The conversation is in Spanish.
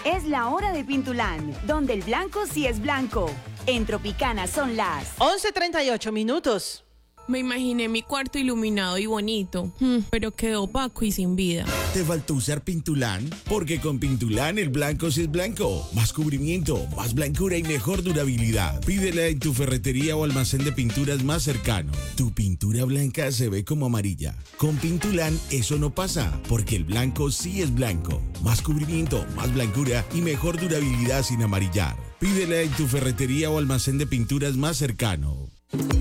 Es la hora de Pintulán, donde el blanco sí es blanco. En Tropicana son las 11:38. Me imaginé mi cuarto iluminado y bonito, pero quedó opaco y sin vida. ¿Te faltó usar Pintulán? Porque con Pintulán el blanco sí es blanco. Más cubrimiento, más blancura y mejor durabilidad. Pídela en tu ferretería o almacén de pinturas más cercano. Tu pintura blanca se ve como amarilla. Con Pintulán eso no pasa, porque el blanco sí es blanco. Más cubrimiento, más blancura y mejor durabilidad sin amarillar. Pídela en tu ferretería o almacén de pinturas más cercano.